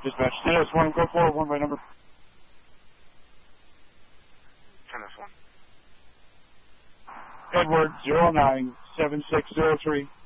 Dispatch, TS1, go forward, 1 by number. 10S1. Edward, 097603.